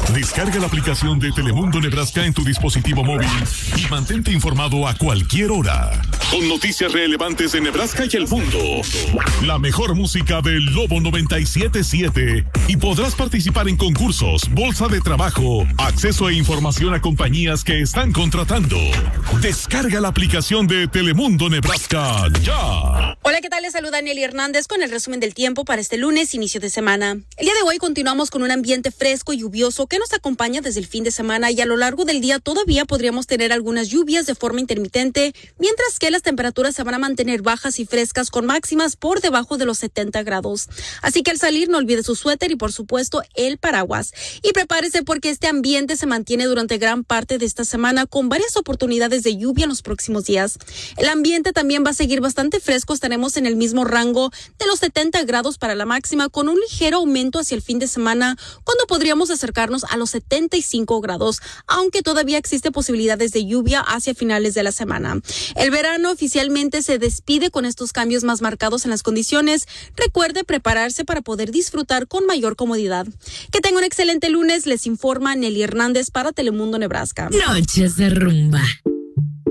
Descarga la aplicación de Telemundo Nebraska en tu dispositivo móvil y mantente informado a cualquier hora. Con noticias relevantes de Nebraska y el mundo. La mejor música del Lobo 97.7. Y podrás participar en concursos, bolsa de trabajo, acceso e información a compañías que están contratando. Descarga la aplicación de Telemundo Nebraska ya. Hola, ¿qué tal? Les saluda Nelly Hernández con el resumen del tiempo para este lunes, inicio de semana. El día de hoy continuamos con un ambiente fresco y lluvioso que nos acompaña desde el fin de semana y a lo largo del día todavía podríamos tener algunas lluvias de forma intermitente, mientras que las temperaturas se van a mantener bajas y frescas con máximas por debajo de los 70 grados. Así que al salir no olvide su suéter y por supuesto el paraguas. Y prepárese porque este ambiente se mantiene durante gran parte de esta semana con varias oportunidades de lluvia en los próximos días. El ambiente también va a seguir bastante fresco, estaremos en el mismo rango de los 70 grados para la máxima con un ligero aumento hacia el fin de semana cuando podríamos acercarnos a los 75 grados, aunque todavía existe posibilidades de lluvia hacia finales de la semana. El verano oficialmente se despide con estos cambios más marcados en las condiciones. Recuerde prepararse para poder disfrutar con mayor comodidad. Que tenga un excelente lunes, les informa Nelly Hernández para Telemundo Nebraska. Noches de rumba.